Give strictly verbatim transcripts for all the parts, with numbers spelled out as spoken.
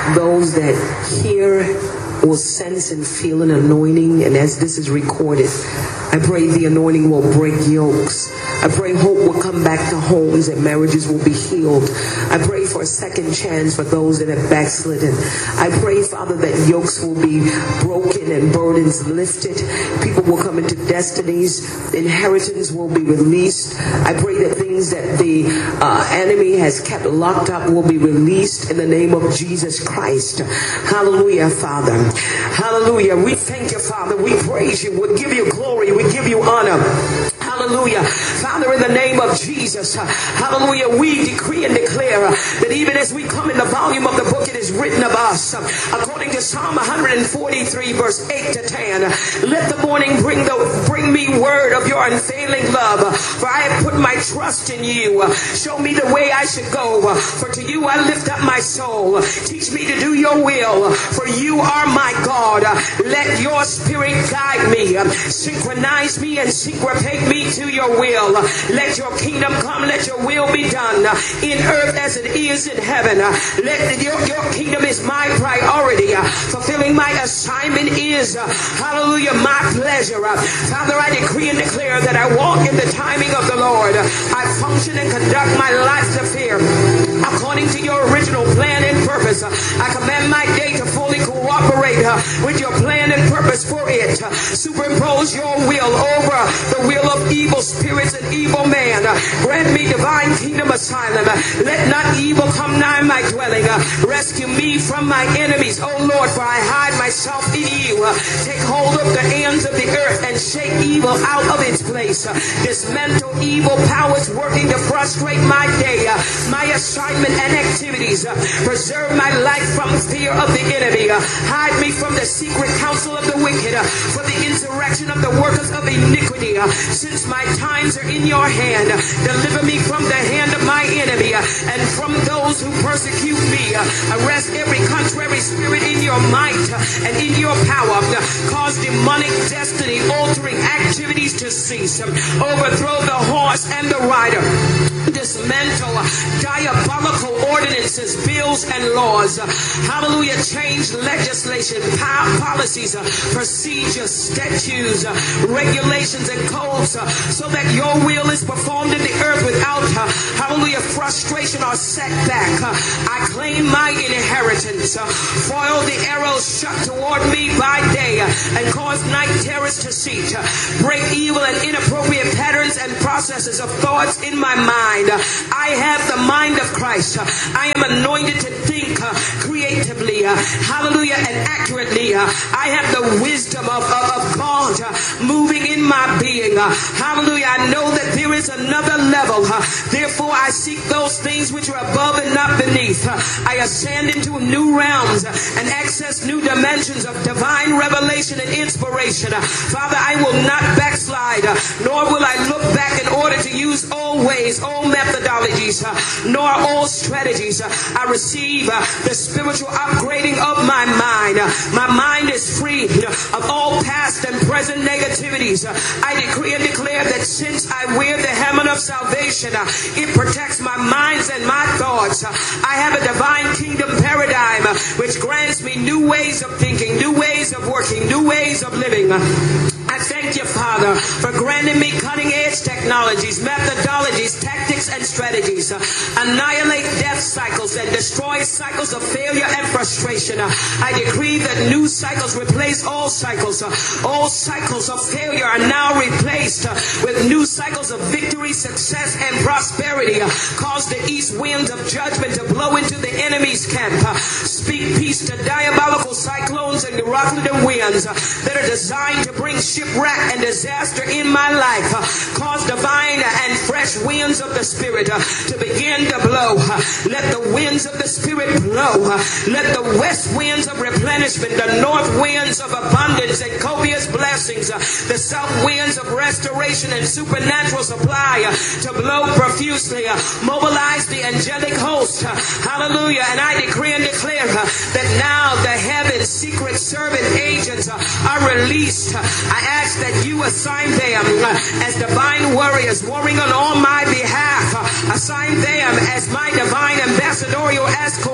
those that hear will sense and feel an anointing, and as this is recorded, I pray the anointing will break yokes. I pray hope will come back to homes and marriages will be healed. I pray for a second chance for those that have backslidden. I pray, Father, that yokes will be broken and burdens lifted. People will come into destinies. Inheritance will be released. I pray that things that the uh, enemy has kept locked up will be released in the name of Jesus Christ. Hallelujah, Father. Hallelujah. We thank you, Father. We praise you. We give you glory. We give you honor. Hallelujah. Father, in the name of Jesus, hallelujah, we decree and declare that even as we come in the volume of the book, it is written of us, according to Psalm one forty-three, verse eight to ten, let the morning bring the bring me word of your unfailing love, for I have put my trust in you. Show me the way I should go, for to you I lift up my soul. Teach me to do your will, for you are my God. Let your spirit guide me, synchronize me and syncopate me to your will. Let your kingdom come, let your will be done in earth as it is in heaven. Let your, your kingdom is my priority. Fulfilling my assignment is, hallelujah, my pleasure. Father, I decree and declare that I walk in the timing of the Lord. I function and conduct my life's affair according to your original plan and purpose. I command my day to fully cooperate with your plan and purpose for it. Superimpose your will over the will of evil spirits and evil man. Grant me divine kingdom asylum. Let not evil come nigh my dwelling. Rescue me from my enemies, O Lord, for I hide myself in you. Take hold of the ends of the earth and shake evil out of its place. Dismantle evil powers working to frustrate my day, my assignment and activities. Preserve my life from fear of the enemy. Hide me from the secret counsel of the wicked, for the insurrection of the workers of iniquity. Since my times are in your hand, deliver me from the hand of my enemy and from those who persecute me. Arrest every contrary spirit in your might and in your power. Cause demonic destiny altering activities to cease. Overthrow the horse and the rider. Dismantle diabolical ordinances, bills, and laws. Hallelujah. Change legislation, policies, procedures, statutes, regulations, and codes, so that your will is performed in the earth without, hallelujah, frustration or setback. I claim my inheritance. Foil the arrows shot toward me by day and cause night terrors to cease. Break evil and inappropriate patterns and processes of thoughts in my mind. I have the mind of Christ. I am anointed to think creatively, hallelujah, and accurately. I have the wisdom of, of, of God moving in my being. Hallelujah. I know that there is another level. Therefore, I seek those things which are above and not beneath. I ascend into new realms and access new dimensions of divine revelation and inspiration. Father, I will not backslide, nor will I look back in order to use old ways, old methodologies, nor old strategies. I receive the spiritual upgrading of my mind. My mind is free of all past and present negativities. I decree and declare that since I wear the helmet of salvation, it protects my minds and my thoughts. I have a divine kingdom paradigm which grants me new ways of thinking, new ways of working, new ways of living. I thank you, Father, for granting me cutting-edge technologies, methodologies, tactics, and strategies. Annihilate death cycles and destroy cycles of failure and frustration. I decree that new cycles replace all cycles. All cycles of failure are now replaced with new cycles of victory, success, and prosperity. Cause the east winds of judgment to blow into the enemy's camp. Speak peace to diabolical cyclones and eruptive winds that are designed to bring shipwreck and disaster in my life. Cause divine and fresh winds of the Spirit to begin to blow. Let the winds of the Spirit blow. Let the west winds of replenishment, the north winds of abundance and copious blessings, the south winds of restoration and supernatural supply to blow profusely. Mobilize the angelic host. Hallelujah. And I decree and declare that now the heaven's secret servant agents are released. I ask that you assign them as divine warriors warring on all my behalf. Assign them as my divine ambassadorial escort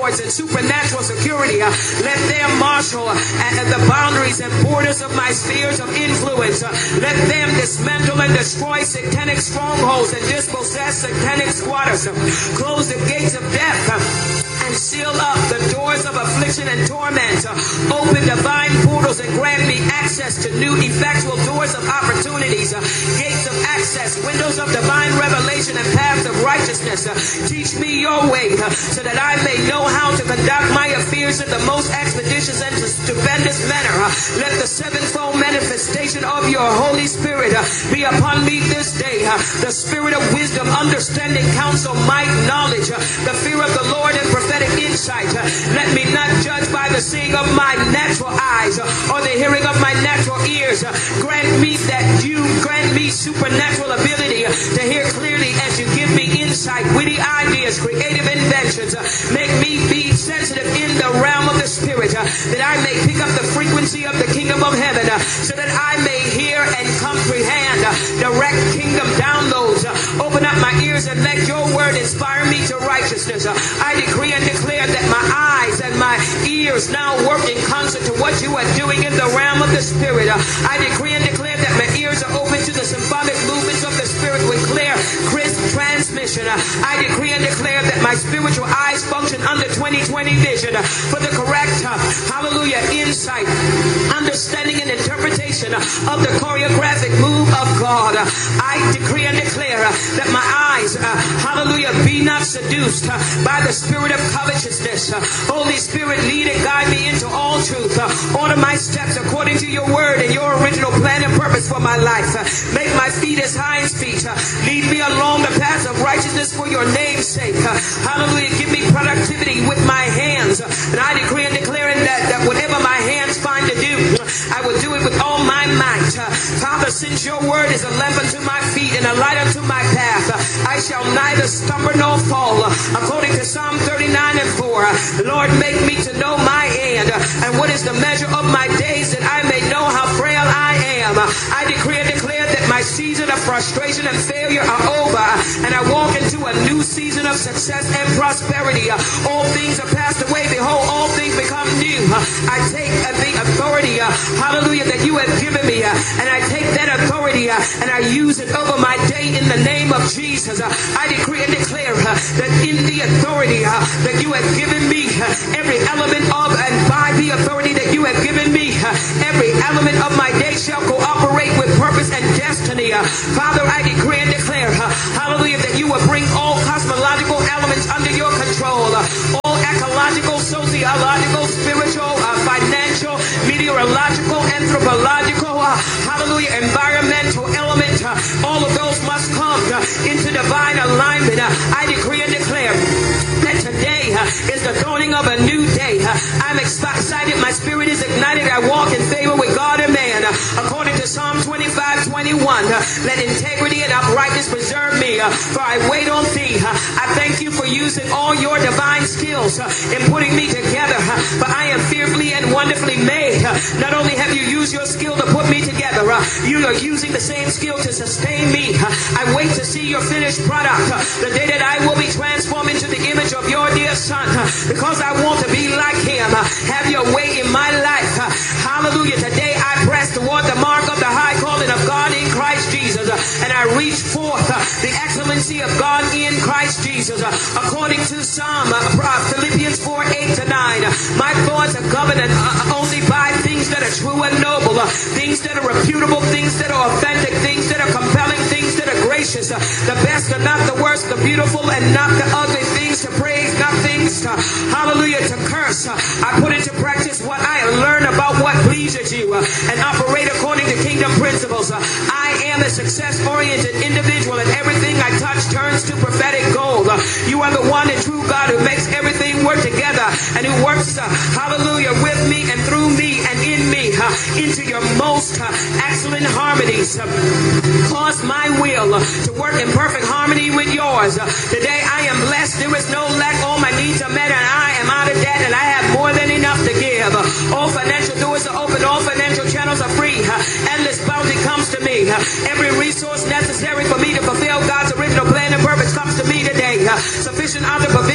lords and supernatural security. Uh, let them marshal uh, at the boundaries and borders of my spheres of influence. Uh, let them dismantle and destroy satanic strongholds and dispossess satanic squatters. Uh, close the gates of death. Uh, and seal up the doors of affliction and torment. Uh, open divine portals and grant me access to new effectual doors of opportunities, uh, gates of access, windows of divine revelation and paths of righteousness. Uh, teach me your way uh, so that I may know how to conduct my affairs in the most expeditious and stupendous manner. Uh, let the sevenfold manifestation of your Holy Spirit uh, be upon me this day. Uh, the spirit of wisdom, understanding, counsel, might, knowledge, uh, the fear of the Lord and prophetic insight. Uh, let me not judge by the seeing of my natural eyes uh, or the hearing of my natural ears. Uh, grant me that you grant me supernatural ability uh, to hear clearly as you give me insight, witty ideas, creative inventions. Uh, make me be sensitive in the realm of the spirit, uh, that I may pick up the frequency of the kingdom of heaven, uh, so that I may hear and comprehend uh, direct kingdom downloads. Uh, open up my ears and let your word inspire me to righteousness. Uh, I decree and declare that my eyes and my ears now work in concert to what you are doing in the realm of the spirit. Uh, I decree and declare that my ears are open to the symbolic movements of the spirit with clear, crisp transmission. Uh, I decree and declare that my spiritual eyes function under twenty twenty vision uh, for the correct, uh, hallelujah, insight, understanding and interpretation uh, of the choreographic move of God. Uh, I decree and declare uh, that my eyes, uh, hallelujah, be not seduced uh, by the spirit of covetousness. Uh, Holy Spirit, lead and guide me into all truth. Uh, order my steps according to your word and your original plan and purpose for my life. Uh, make my feet as hinds feet. Uh, lead me along the path of righteousness for your name's sake. Uh, hallelujah. Give me productivity with my hands. Uh, and I decree and declare that, that whatever my hands find to do, I will do it with all my might. Uh, Father, since your word is a lamp unto my feet and a light unto my path, uh, I shall neither stumble nor fall. Uh, according to Psalm thirty-nine and four, uh, Lord, make me to know my end uh, and what is the measure of my days, that I may know how frail I am. Uh, I decree and declare that my season of frustration and failure are over, uh, and I walk into a new season of success and prosperity. Uh, all things are passed away. Behold, all things become new. Uh, I take uh, the authority, uh, hallelujah, that you have given me, uh, and I take that authority uh, and I use it over my day in the name of Jesus. Uh, I decree and declare uh, that in the authority uh, that you have given me, uh, every element of and by the authority that you have given me, uh, every element of my day shall cooperate with purpose and destiny. Uh, Father, I decree and declare, uh, hallelujah, that you will bring all cosmological elements under your control, uh, all ecological, sociological, spiritual, uh, financial, meteorological, anthropological, uh, hallelujah, environmental element, uh, all of those must come uh, into divine alignment. Uh, I decree and declare that today uh, is the dawning of a new day. Uh, I'm excited. My spirit is ignited. I walk in favor with God and man. Uh, according to Psalm twenty-five twenty-one, uh, let integrity and uprightness preserve me, uh, for I wait on thee. Uh, I thank you for using all your divine skills uh, in putting me together, uh, for I am fearfully and wonderfully made. Uh, not only have you used your skill to put me together, uh, you are using the same skill to sustain me. Uh, I wait to see your finished product, uh, the day that I will be transformed into the image of your dear son, uh, because I want to be like him. Uh, have your way in my life. Uh, hallelujah. Today I press toward the mark of the high calling of God in Christ Jesus, uh, and I reach forth uh, the excellency of God in Christ Jesus, uh, according to Psalm uh, Philippians four eight to nine. Uh, my thoughts are governed uh, only by things that are true and noble, uh, things that are reputable, things that are authentic, things that are compelling, things that are gracious, uh, the best are not the worst, the beautiful and not the ugly, things to praise, not things to, hallelujah, to curse. Uh, I put into practice what I have learned about what pleases you, uh, and operate according to kingdom principles. Uh, I am a success-oriented individual, and everything I touch turns to prophetic gold. Uh, you are the one and true God who makes everything work together, and who works, uh, hallelujah, with me and through me and in me, uh, into your most uh, excellent harmonies. Uh, cause my will uh, to work in perfect harmony with yours. Uh, today I am blessed. There is no lack. All my needs are met, and I am out of debt, and I have more than enough to give. Uh, all financial doors are open. All financial channels are free. Uh, endless bounty comes to me. Uh, every resource necessary for me to fulfill God's original plan and purpose comes to me today. Uh, sufficient other provision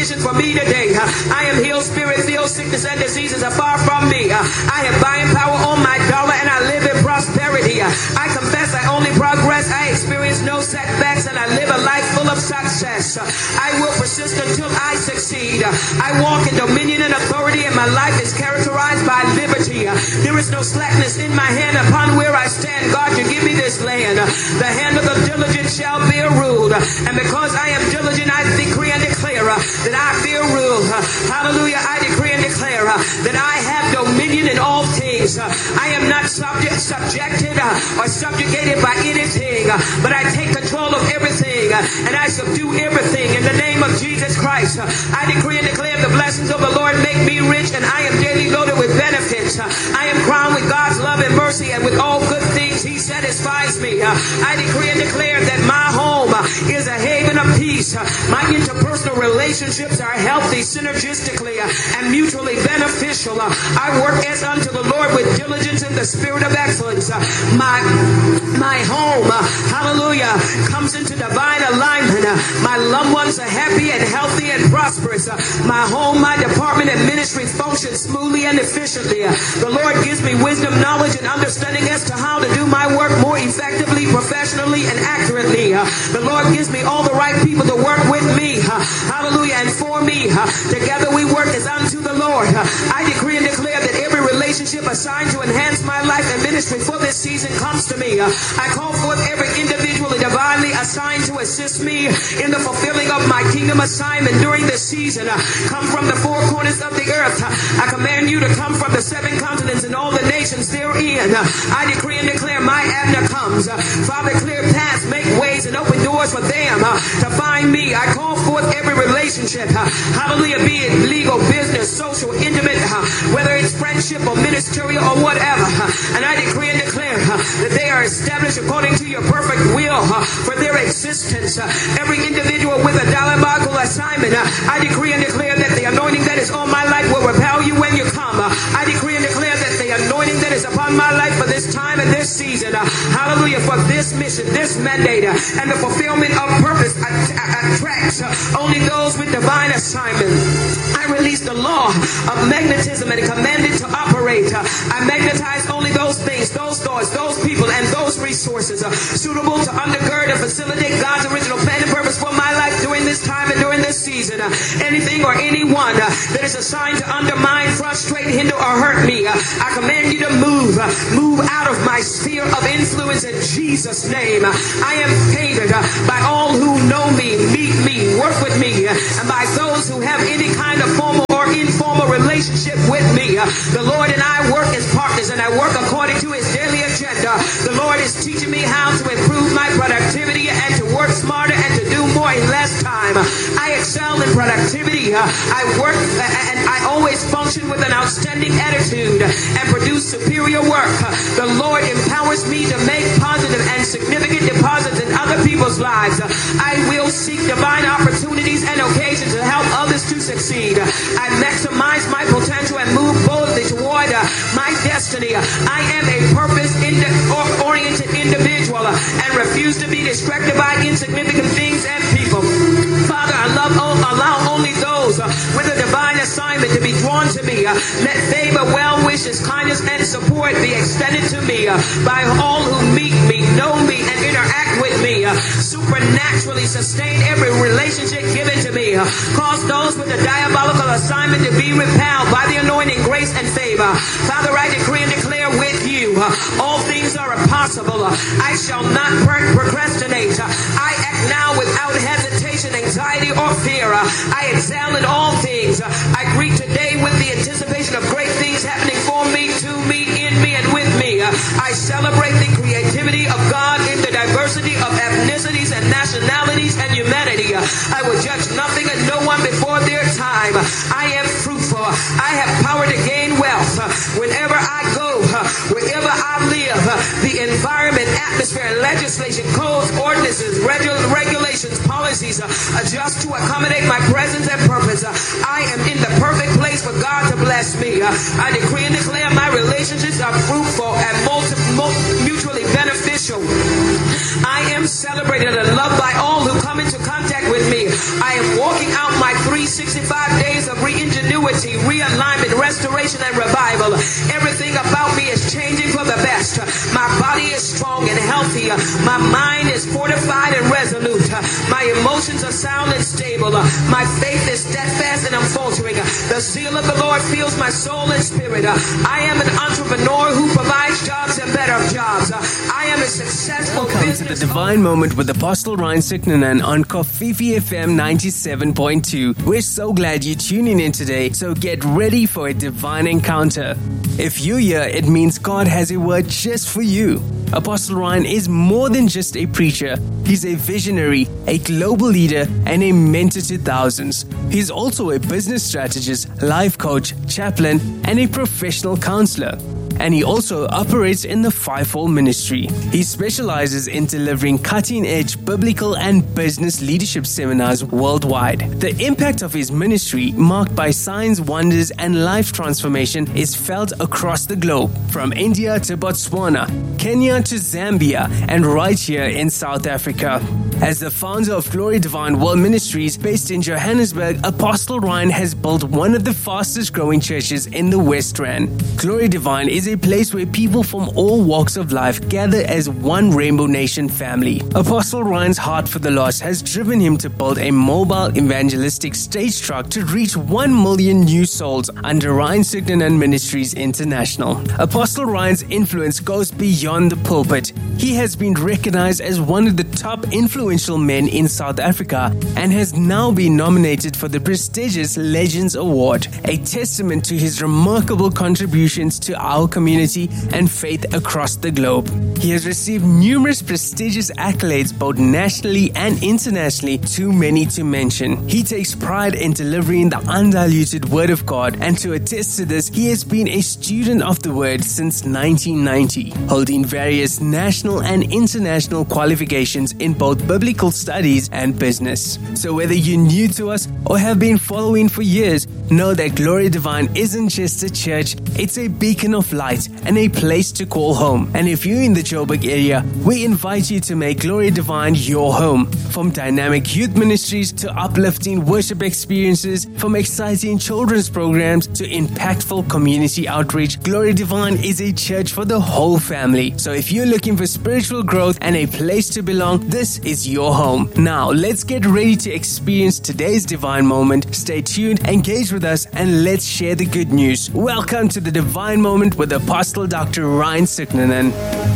provision for me today. I am healed, spirit filled, sickness and diseases are far from me. I have buying power on my dollar and I live in prosperity. I confess I only progress, I experience no setbacks, and I live a life full of success. I will persist until I succeed. I walk in dominion and authority, and my life is characterized by liberty. There is no slackness in my hand upon where I stand. God, you give me this land. The hand of the diligent shall bear rule. And because I am diligent, I decree and declare that I bear rule. Hallelujah. I decree and declare that I have dominion in all things. I am not subject, subjected or subjugated by anything, but I take control of everything and I subdue everything in the name of Jesus Christ. I decree and declare the blessings of the Lord make me rich, and I am daily loaded with benefits. I am crowned with God's love and mercy, and with all good things He satisfies me. I decree and declare that my home is a haven of peace. My interpersonal relationships are healthy, synergistically and mutually beneficial. I work as unto the Lord with diligence in the spirit of excellence. My, my home, hallelujah, comes into divine alignment. My loved ones are happy and healthy and prosperous. My home, my department and ministry function smoothly and efficiently. The Lord gives me wisdom, knowledge, and understanding as to how to do my work more effectively, professionally, and accurately. The Lord gives me all the right people to work with me. Hallelujah. And for me. Together we work as unto the Lord. I decree and declare that every relationship assigned to enhance my life and ministry for this season comes to me. I call forth every individual divinely assigned to assist me in the fulfilling of my kingdom assignment during this season. Come from the four corners of the earth. I command you to come from the seven continents and all the nations therein. I decree and declare my Abner comes. Father, clear paths, make ways, and open doors for them to find me. I call forth every relationship, hallelujah, be it legal, business, social, intimate, whether it's friendship or ministerial or whatever. And I decree and declare that they are established according to your perfect will for their existence. Every individual with a diabolical assignment, I decree and declare that the anointing that is on my life will repel you when you come. I decree and declare that the anointing that is upon my life for this time and this season, hallelujah, for this mission, this mandate, and the fulfillment of purpose attracts only those with divine assignment. I release the law of magnetism and command it to operate. I magnetize only those things, those thoughts, those people, and those resources suitable to undergird and facilitate God's original plan and purpose for my life during this time and during this season. Anything or anyone that is assigned to undermine, frustrate, hinder, or hurt me, I command you to move, move out of my sphere of influence in Jesus' name. I am favored by all who know me, meet me, work with me, and by those who have any kind of formal or informal relationship with me. The Lord and I work as partners, and I work according to His daily agenda. The Lord is teaching me how to improve my productivity and to work smarter and to do more in less time. I excel in productivity. I work and I always function with an outstanding attitude and produce superior work. The Lord empowers me to make positive and significant deposits in other people's lives. I will seek divine opportunities and occasions to help others to succeed. I maximize my potential and move boldly toward my destiny. I am a purpose-oriented individual and refuse to be distracted by insignificant things and people. Father, I love, allow only those with a divine assignment to be drawn to me. Let favor, well wishes, kindness, and support be extended to me by all who meet me, know me, and interact with me. Supernaturally sustain every relationship given to me. Cause those with a diabolical assignment to be repelled by the anointing, grace, and favor. Father, I decree and declare with you, all things are possible. I shall not procrastinate. I act now without hesitation, anxiety, or fear. I excel in all things. I greet today with the anticipation of great things happening for me, to me, in me, and with me. I celebrate the creativity of God in the diversity of ethnicities and nationalities and humanity. I will judge nothing and no one before their time. I am fruitful. I have power to gain wealth. Whenever I go, wherever I live, the environment, atmosphere, legislation, codes, ordinances, regu- regulations, policies adjust to accommodate my presence and purpose. I am in the perfect place for God to bless me. I decree and declare my relationships are fruitful and multi- mutually beneficial. I am celebrated and loved by all who come into contact with me. I am walking out my three three hundred sixty-five days of re-ingenuity, realignment, restoration, and revival. Everything about me is changing for the best. My body is strong and healthy. My mind is fortified and resolute. My emotions are sound and stable. My faith is steadfast and unfaltering. The zeal of the Lord fills my soul and spirit. I am an entrepreneur who provides jobs and better jobs. I am a successful Welcome business to the Divine Moment with Apostle Ryan Siknanan on Kofifi F M ninety-seven point two. We're so glad you're tuning in today, so get ready for a divine encounter. If you're here, it means God has a word just for you. Apostle Ryan is more than just a preacher. He's a visionary, a global leader, and a mentor to thousands. He's also a business strategist, life coach, chaplain, and a professional counselor. And he also operates in the fivefold ministry. He specializes in delivering cutting-edge biblical and business leadership seminars worldwide. The impact of his ministry, marked by signs, wonders, and life transformation, is felt across the globe, from India to Botswana, Kenya to Zambia, and right here in South Africa. As the founder of Glory Divine World Ministries, based in Johannesburg, Apostle Ryan has built one of the fastest growing churches in the West Rand. Glory Divine is a place where people from all walks of life gather as one Rainbow Nation family. Apostle Ryan's heart for the lost has driven him to build a mobile evangelistic stage truck to reach one million new souls under Ryan Siknanan Ministries International. Apostle Ryan's influence goes beyond the pulpit. He has been recognized as one of the top influential men in South Africa and has now been nominated for the prestigious Legends Award, a testament to his remarkable contributions to our community and faith across the globe. He has received numerous prestigious accolades both nationally and internationally, too many to mention. He takes pride in delivering the undiluted Word of God, and to attest to this, he has been a student of the Word since nineteen ninety, holding various national and international qualifications in both biblical studies and business. So whether you're new to us or have been following for years, know that Glory Divine isn't just a church, it's a beacon of light and a place to call home. And if you're in the Joburg area, we invite you to make Glory Divine your home. From dynamic youth ministries to uplifting worship experiences, from exciting children's programs to impactful community outreach, Glory Divine is a church for the whole family. So if you're looking for spiritual growth and a place to belong, this is your home. Now, let's get ready to experience today's divine moment. Stay tuned, engage with us, and let's share the good news. Welcome to the Divine Moment with Apostle Doctor Ryan Siknanan.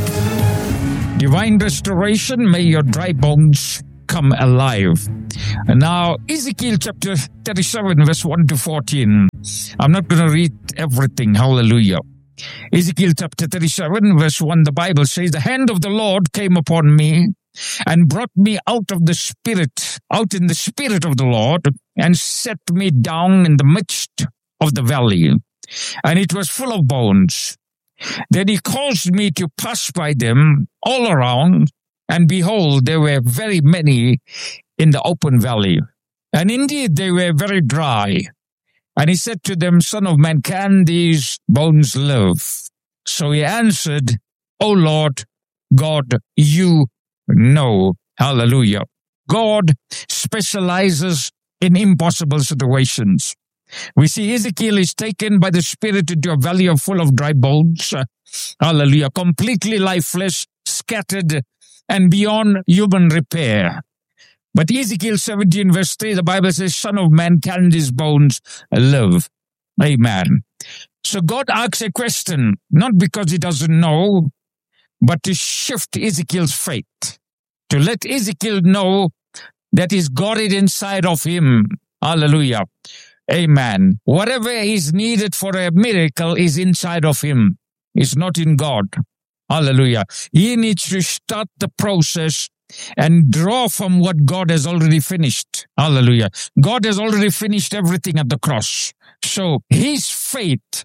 Divine restoration, may your dry bones come alive. And now, Ezekiel chapter thirty-seven, verse one to fourteen. I'm not going to read everything. Hallelujah. Ezekiel chapter thirty-seven, verse one, the Bible says, "The hand of the Lord came upon me and brought me out of the spirit, out in the spirit of the Lord, and set me down in the midst of the valley. And it was full of bones. Then he caused me to pass by them all around, and behold, there were very many in the open valley. And indeed they were very dry. And he said to them, Son of man, can these bones live? So he answered, O Lord God, you know." Hallelujah. God specializes in impossible situations. We see Ezekiel is taken by the Spirit into a valley of full of dry bones. Hallelujah. Completely lifeless, scattered, and beyond human repair. But Ezekiel seventeen verse three, the Bible says, Son of man, can these bones live? Amen. So God asks a question, not because he doesn't know, but to shift Ezekiel's faith. To let Ezekiel know that he's got it inside of him. Hallelujah. Amen. Whatever is needed for a miracle is inside of him. It's not in God. Hallelujah. He needs to start the process and draw from what God has already finished. Hallelujah. God has already finished everything at the cross. So his faith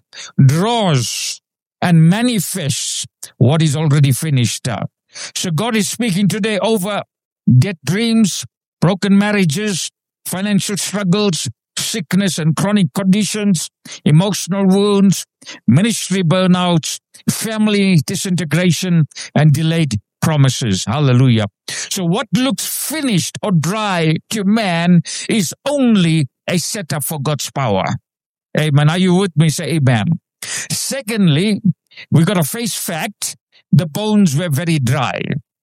draws and manifests what is already finished. So God is speaking today over dead dreams, broken marriages, financial struggles, sickness and chronic conditions, emotional wounds, ministry burnouts, family disintegration, and delayed promises. Hallelujah. So what looks finished or dry to man is only a setup for God's power. Amen. Are you with me? Say amen. Secondly, we got to face fact. The bones were very dry.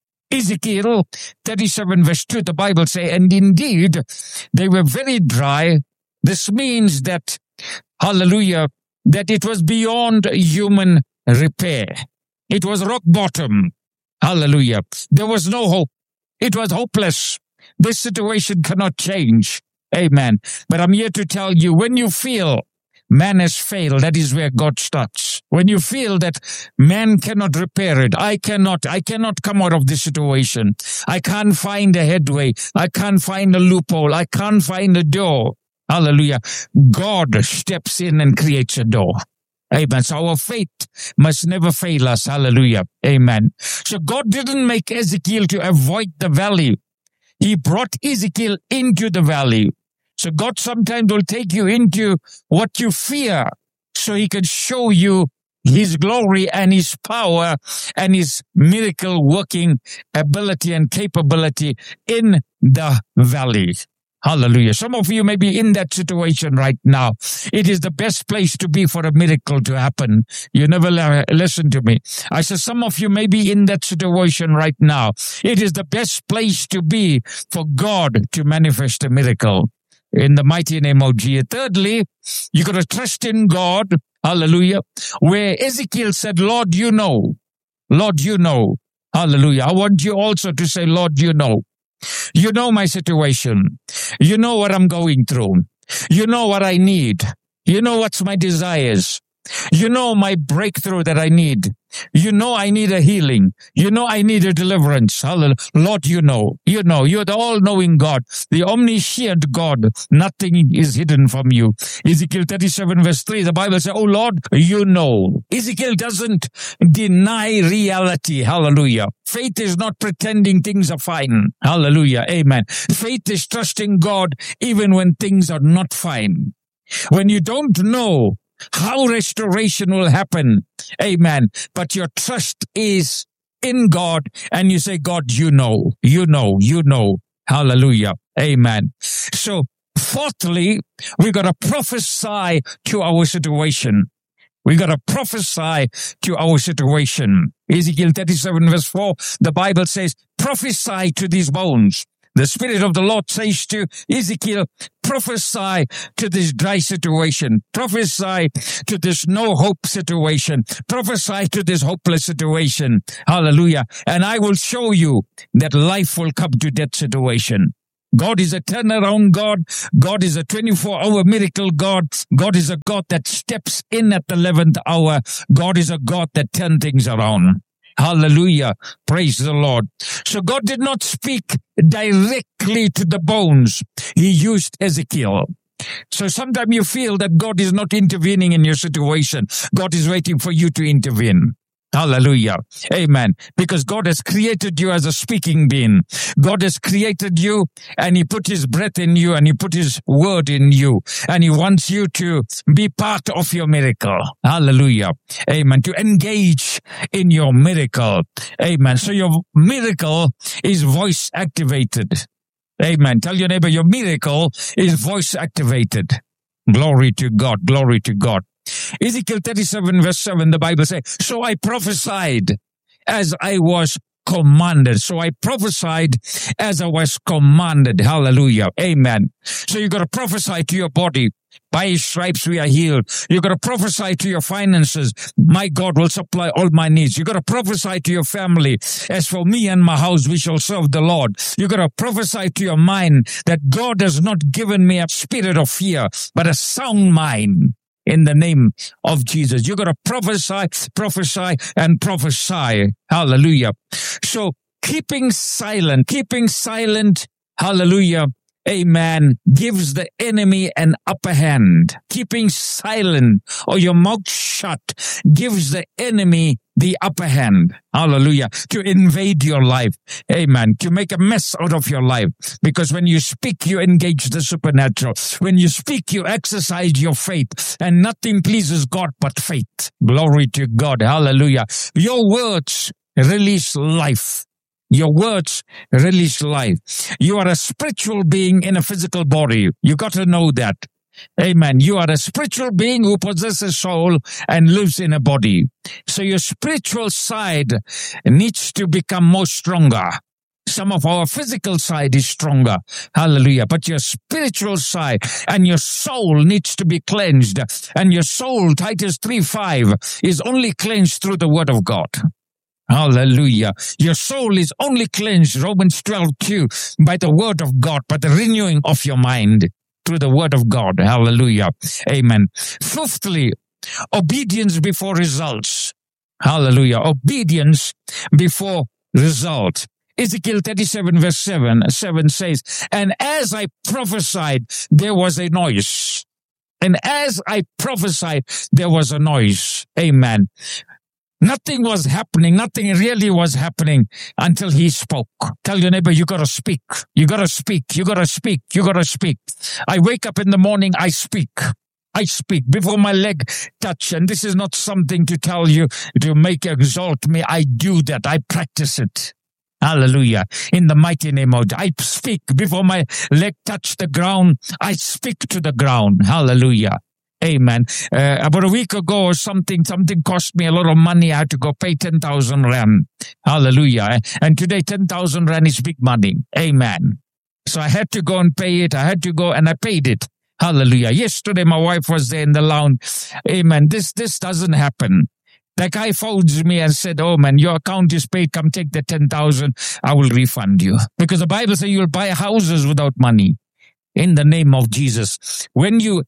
Ezekiel thirty-seven verse two, the Bible says, and indeed, they were very dry. This means that, hallelujah, that it was beyond human repair. It was rock bottom. Hallelujah. There was no hope. It was hopeless. This situation cannot change. Amen. But I'm here to tell you, when you feel man has failed, that is where God starts. When you feel that man cannot repair it, I cannot, I cannot come out of this situation. I can't find a headway. I can't find a loophole. I can't find a door. Hallelujah. God steps in and creates a door. Amen. So our faith must never fail us. Hallelujah. Amen. So God didn't make Ezekiel to avoid the valley. He brought Ezekiel into the valley. So God sometimes will take you into what you fear so he can show you his glory and his power and his miracle working ability and capability in the valley. Hallelujah. Some of you may be in that situation right now. It is the best place to be for a miracle to happen. You never la- listen to me. I said some of you may be in that situation right now. It is the best place to be for God to manifest a miracle. In the mighty name of Jesus. Thirdly, you got to trust in God. Hallelujah. Where Ezekiel said, Lord, you know. Lord, you know. Hallelujah. I want you also to say, Lord, you know. You know my situation. You know what I'm going through. You know what I need. You know what's my desires. You know my breakthrough that I need. You know I need a healing. You know I need a deliverance. Hallelujah. Lord, you know. You know. You're the all-knowing God, the omniscient God. Nothing is hidden from you. Ezekiel thirty-seven verse three, the Bible says, oh Lord, you know. Ezekiel doesn't deny reality. Hallelujah. Faith is not pretending things are fine. Hallelujah. Amen. Faith is trusting God even when things are not fine. When you don't know how restoration will happen. Amen. But your trust is in God and you say, God, you know, you know, you know. Hallelujah. Amen. So fourthly, we got to prophesy to our situation. We got to prophesy to our situation. Ezekiel thirty-seven verse four, the Bible says, prophesy to these bones. The Spirit of the Lord says to Ezekiel, prophesy to this dry situation. Prophesy to this no hope situation. Prophesy to this hopeless situation. Hallelujah. And I will show you that life will come to that situation. God is a turnaround God. God is a twenty-four hour miracle God. God is a God that steps in at the eleventh hour. God is a God that turns things around. Hallelujah. Praise the Lord. So God did not speak directly to the bones. He used Ezekiel. So sometimes you feel that God is not intervening in your situation. God is waiting for you to intervene. Hallelujah. Amen. Because God has created you as a speaking being. God has created you and He put His breath in you and He put His word in you. And He wants you to be part of your miracle. Hallelujah. Amen. To engage in your miracle. Amen. So your miracle is voice activated. Amen. Tell your neighbor, your miracle is voice activated. Glory to God. Glory to God. Ezekiel thirty-seven verse seven, the Bible says, so I prophesied as I was commanded. So I prophesied as I was commanded. Hallelujah. Amen. So you got to prophesy to your body. By His stripes we are healed. You got to prophesy to your finances. My God will supply all my needs. You got to prophesy to your family. As for me and my house, we shall serve the Lord. You got to prophesy to your mind that God has not given me a spirit of fear, but a sound mind. In the name of Jesus. You got to prophesy, prophesy, and prophesy. Hallelujah. So keeping silent, keeping silent, hallelujah, amen, gives the enemy an upper hand. Keeping silent or your mouth shut gives the enemy the upper hand. Hallelujah. To invade your life. Amen. To make a mess out of your life. Because when you speak, you engage the supernatural. When you speak, you exercise your faith. And nothing pleases God but faith. Glory to God. Hallelujah. Your words release life. Your words release life. You are a spiritual being in a physical body. You got to know that. Amen. You are a spiritual being who possesses a soul and lives in a body. So your spiritual side needs to become more stronger. Some of our physical side is stronger. Hallelujah. But your spiritual side and your soul needs to be cleansed. And your soul, Titus three five, is only cleansed through the word of God. Hallelujah. Your soul is only cleansed, Romans twelve two, by the word of God, by the renewing of your mind through the word of God. Hallelujah. Amen. Fifthly, obedience before results. Hallelujah. Obedience before result. Ezekiel thirty-seven verse seven, seven says, and as I prophesied, there was a noise. And as I prophesied, there was a noise. Amen. Nothing was happening. Nothing really was happening until he spoke. Tell your neighbor, you gotta speak. You gotta speak. You gotta speak. You gotta speak. I wake up in the morning, I speak. I speak before my leg touch. And this is not something to tell you to make exalt me. I do that. I practice it. Hallelujah. In the mighty name of God. I speak before my leg touch the ground. I speak to the ground. Hallelujah. Amen. Uh, about a week ago or something, something cost me a lot of money. I had to go pay ten thousand rand. Hallelujah. And today ten thousand rand is big money. Amen. So I had to go and pay it. I had to go and I paid it. Hallelujah. Yesterday my wife was there in the lounge. Amen. This, this doesn't happen. The guy phones me and said, oh man, your account is paid. Come take the ten thousand. I will refund you. Because the Bible says you'll buy houses without money. In the name of Jesus. When you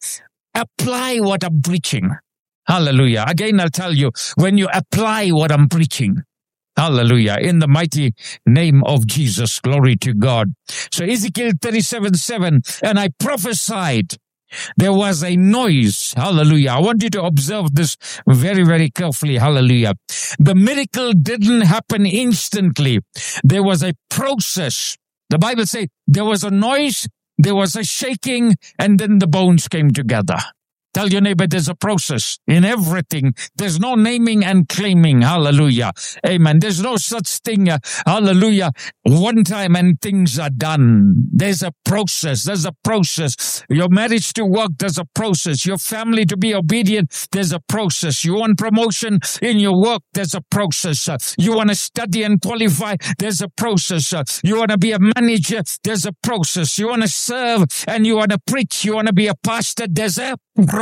apply what I'm preaching. Hallelujah. Again, I'll tell you, when you apply what I'm preaching. Hallelujah. In the mighty name of Jesus. Glory to God. So Ezekiel thirty-seven seven, and I prophesied. There was a noise. Hallelujah. I want you to observe this very, very carefully. Hallelujah. The miracle didn't happen instantly. There was a process. The Bible says there was a noise. There was a shaking, and then the bones came together. Tell your neighbor there's a process in everything. There's no naming and claiming. Hallelujah. Amen. There's no such thing. Uh, hallelujah. One time and things are done. There's a process. There's a process. Your marriage to work, there's a process. Your family to be obedient, there's a process. You want promotion in your work, there's a process. Uh, you want to study and qualify, there's a process. Uh, you want to be a manager, there's a process. You want to serve and you want to preach, you want to be a pastor, there's a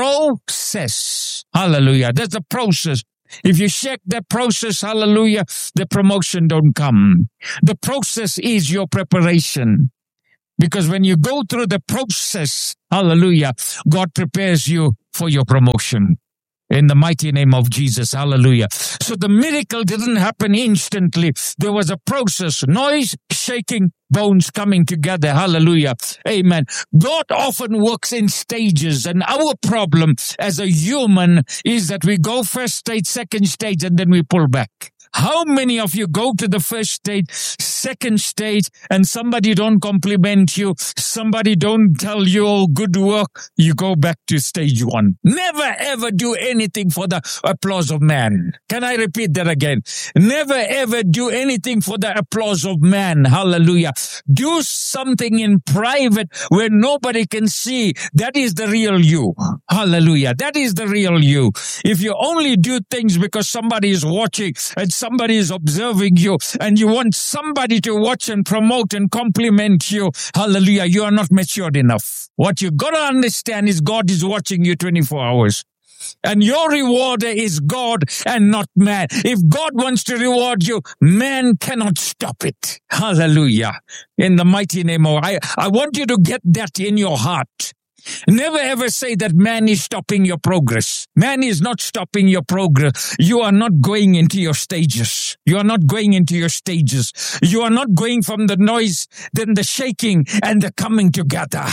process. Hallelujah. There's a process. If you check that process, hallelujah, the promotion don't come. The process is your preparation. Because when you go through the process, hallelujah, God prepares you for your promotion. In the mighty name of Jesus, hallelujah. So the miracle didn't happen instantly. There was a process, noise, shaking, bones coming together, hallelujah, amen. God often works in stages, and our problem as a human is that we go first stage, second stage, and then we pull back. How many of you go to the first stage, second stage, and somebody don't compliment you, somebody don't tell you, oh, good work, you go back to stage one. Never ever do anything for the applause of man. Can I repeat that again? Never ever do anything for the applause of man. Hallelujah. Do something in private where nobody can see. That is the real you. Hallelujah. That is the real you. If you only do things because somebody is watching and somebody is observing you and you want somebody to watch and promote and compliment you, hallelujah, you are not matured enough. What you got to understand is God is watching you twenty-four hours. And your rewarder is God and not man. If God wants to reward you, man cannot stop it. Hallelujah. In the mighty name of, I, I want you to get that in your heart. Never ever say that man is stopping your progress. Man is not stopping your progress. You are not going into your stages. You are not going into your stages. You are not going from the noise, then the shaking and the coming together.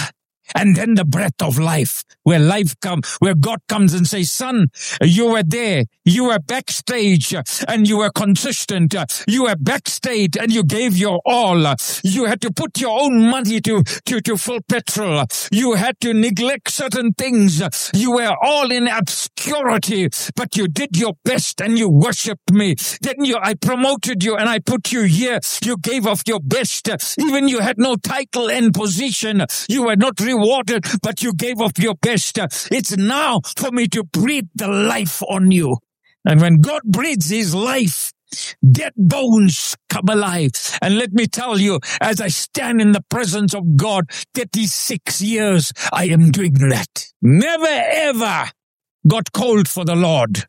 And then the breath of life, where life comes, where God comes and says, son, you were there, you were backstage and you were consistent. You were backstage and you gave your all. You had to put your own money to, to, to fill petrol. You had to neglect certain things. You were all in obscurity, but you did your best and you worshiped me. Then you, I promoted you and I put you here. You gave of your best. Even you had no title and position. You were not rewarded, but you gave of your best. It's now for me to breathe the life on you. And when God breathes his life, dead bones come alive. And let me tell you, as I stand in the presence of God, thirty-six years, I am doing that. Never ever got cold for the Lord.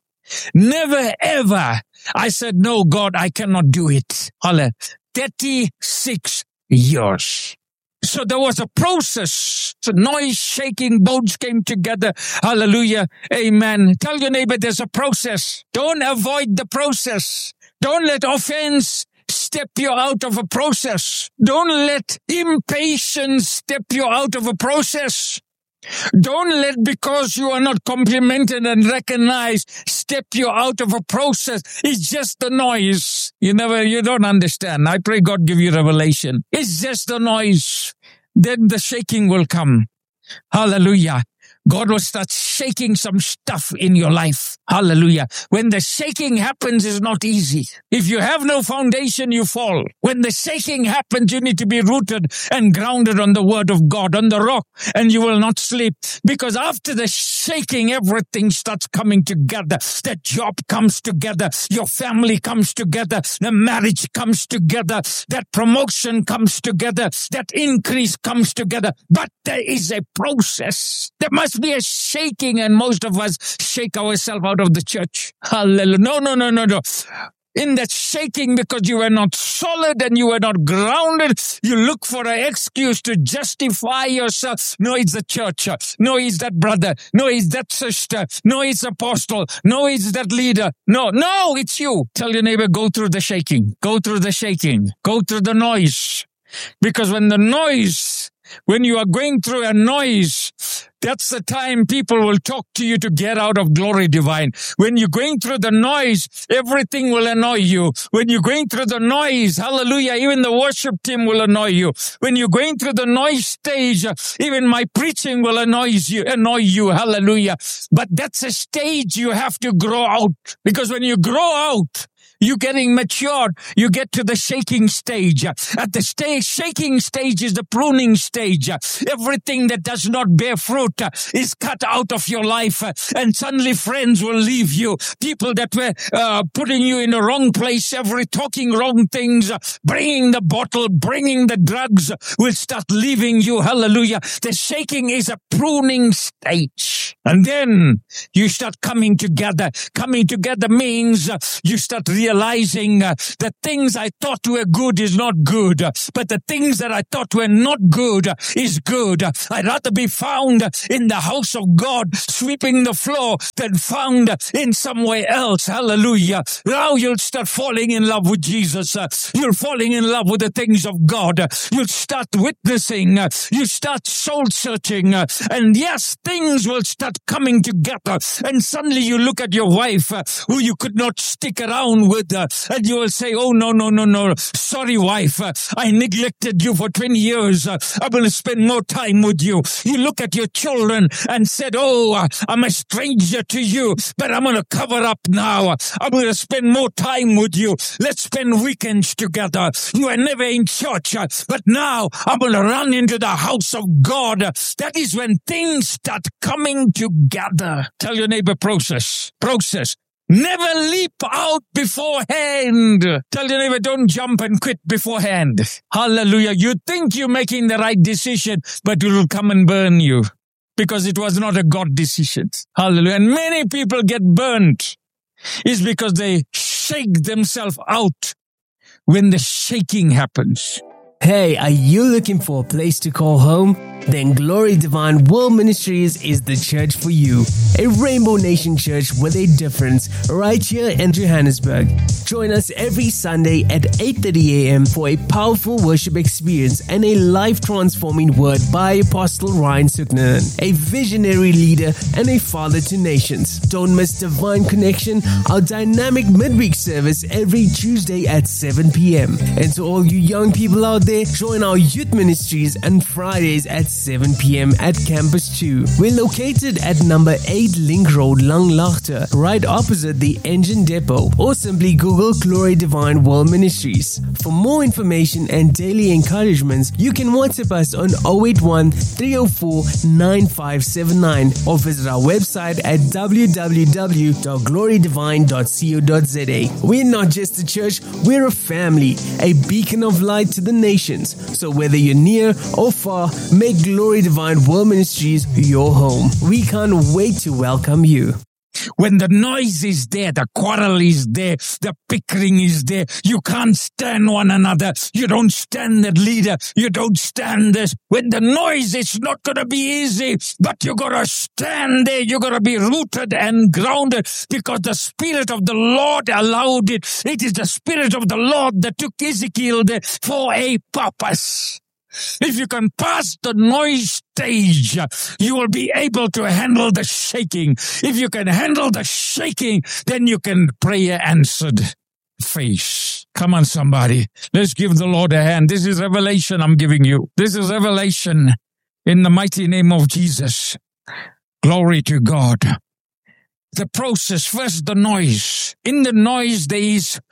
Never ever. I said, no, God, I cannot do it. Hallelujah. thirty-six years. So there was a process. The noise, shaking, bones came together. Hallelujah. Amen. Tell your neighbor there's a process. Don't avoid the process. Don't let offense step you out of a process. Don't let impatience step you out of a process. Don't let, because you are not complimented and recognized, step you out of a process. It's just the noise. You never, you don't understand. I pray God give you revelation. It's just the noise. Then the shaking will come. Hallelujah. God will start shaking some stuff in your life. Hallelujah. When the shaking happens, it's not easy. If you have no foundation, you fall. When the shaking happens, you need to be rooted and grounded on the word of God, on the rock, and you will not sleep. Because after the shaking, everything starts coming together. The job comes together. Your family comes together. The marriage comes together. That promotion comes together. That increase comes together. But there is a process. There must be a shaking, and most of us shake ourselves out of the church. Hallelujah. No, no, no, no, no. In that shaking, because you were not solid and you were not grounded, you look for an excuse to justify yourself. No, it's the church. No, it's that brother. No, it's that sister. No, it's apostle. No, it's that leader. No, no, it's you. Tell your neighbor, go through the shaking. Go through the shaking. Go through the noise. Because when the noise, when you are going through a noise, that's the time people will talk to you to get out of glory divine. When you're going through the noise, everything will annoy you. When you're going through the noise, hallelujah, even the worship team will annoy you. When you're going through the noise stage, even my preaching will annoy you, annoy you, hallelujah. But that's a stage you have to grow out. Because when you grow out, you're getting matured. You get to the shaking stage. At the stage, shaking stage is the pruning stage. Everything that does not bear fruit is cut out of your life. And suddenly friends will leave you. People that were uh, putting you in the wrong place, every talking wrong things, bringing the bottle, bringing the drugs will start leaving you. Hallelujah. The shaking is a pruning stage. And then you start coming together. Coming together means you start realizing realizing uh, the things I thought were good is not good, uh, but the things that I thought were not good uh, is good. Uh, I'd rather be found uh, in the house of God, sweeping the floor, than found uh, in somewhere else. Hallelujah. Now you'll start falling in love with Jesus. Uh, you're falling in love with the things of God. Uh, you'll start witnessing. Uh, you start soul searching. Uh, and yes, things will start coming together. And suddenly you look at your wife uh, who you could not stick around with. Uh, and you will say, oh, no, no, no, no. Sorry, wife. Uh, I neglected you for twenty years. Uh, I'm going to spend more time with you. You look at your children and said, oh, uh, I'm a stranger to you, but I'm going to cover up now. I'm going to spend more time with you. Let's spend weekends together. You are never in church, uh, but now I'm going to run into the house of God. That is when things start coming together. Tell your neighbor, process, process. Never leap out beforehand. Tell your neighbor, don't jump and quit beforehand. Hallelujah. You think you're making the right decision, but it will come and burn you because it was not a God decision. Hallelujah. And many people get burnt. It's because they shake themselves out when the shaking happens. Hey, are you looking for a place to call home? then Glory Divine World Ministries is the church for you. A Rainbow Nation church with a difference right here in Johannesburg. Join us every Sunday at eight thirty a.m. for a powerful worship experience and a life-transforming word by Apostle Ryan Suknanen, a visionary leader and a father to nations. Don't miss Divine Connection, our dynamic midweek service every Tuesday at seven p.m. And to all you young people out there, join our youth ministries on Fridays at seven p.m. at Campus two. We're located at number eight Link Road, Langlaagte, right opposite the engine depot, or simply Google Glory Divine World Ministries. For more information and daily encouragements, you can WhatsApp us on zero eight one, three zero four, nine five seven nine or visit our website at w w w dot glory divine dot co dot z a. We're not just a church, we're a family, a beacon of light to the nations. So whether you're near or far, make Glory Divine World Ministries your home. We can't wait to welcome you. When the noise is there, the quarrel is there, the bickering is there, you can't stand one another, you don't stand the leader, you don't stand this. When the noise, it's not going to be easy, but you got to stand there, you got to be rooted and grounded because the Spirit of the Lord allowed it. It is the Spirit of the Lord that took Ezekiel there for a purpose. If you can pass the noise stage, you will be able to handle the shaking. If you can handle the shaking, then you can pray answered face. Come on, somebody. Let's give the Lord a hand. This is revelation I'm giving you. This is revelation in the mighty name of Jesus. Glory to God. The process, first the noise. In the noise, there is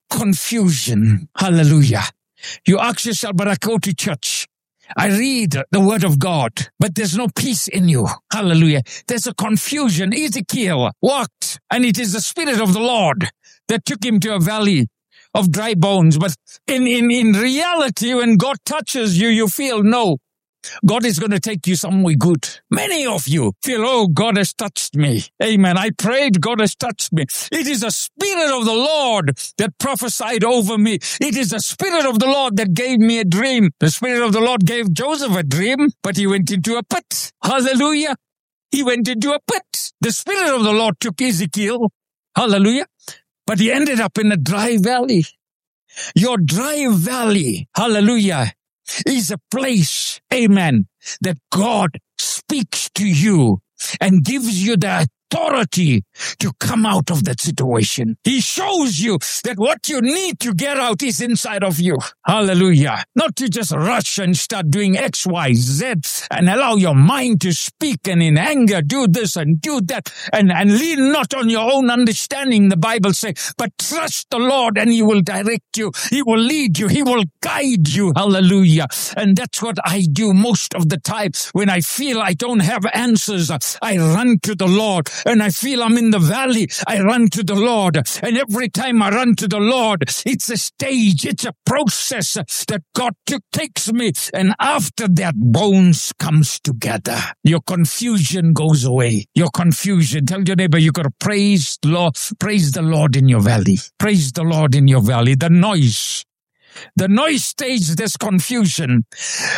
confusion. Hallelujah. You ask yourself, but I go to church. I read the word of God, but there's no peace in you. Hallelujah. There's a confusion. Ezekiel walked, and it is the Spirit of the Lord that took him to a valley of dry bones. But in, in, in reality, when God touches you, you feel, no, God is going to take you somewhere good. Many of you feel, oh, God has touched me. Amen. I prayed, God has touched me. It is the Spirit of the Lord that prophesied over me. It is the Spirit of the Lord that gave me a dream. The Spirit of the Lord gave Joseph a dream, but he went into a pit. Hallelujah. He went into a pit. The Spirit of the Lord took Ezekiel. Hallelujah. But he ended up in a dry valley. Your dry valley. Hallelujah. Is a place, amen, that God speaks to you and gives you the authority to come out of that situation. He shows you that what you need to get out is inside of you. Hallelujah. Not to just rush and start doing X, Y, Z and allow your mind to speak and in anger do this and do that and, and lean not on your own understanding, the Bible says, but trust the Lord and He will direct you. He will lead you. He will guide you. Hallelujah. And that's what I do most of the time. When I feel I don't have answers, I run to the Lord. And I feel I'm in the valley, I run to the Lord. And every time I run to the Lord, it's a stage, it's a process that God took, takes me. And after that, bones comes together. Your confusion goes away. Your confusion. Tell your neighbor, you got to praise the Lord, praise the Lord in your valley. Praise the Lord in your valley. The noise. The noise stage, there's confusion.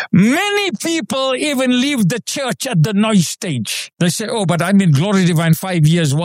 Many people even leave the church at the noise stage. They say, oh, but I'm in Glory Divine five years. Why?